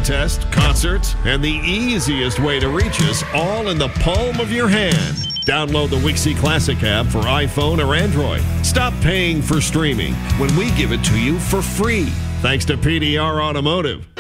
contests, concerts, and the easiest way to reach us all in the palm of your hand. Download the Wixie Classic app for iPhone or Android. Stop paying for streaming when we give it to you for free. Thanks to PDR Automotive.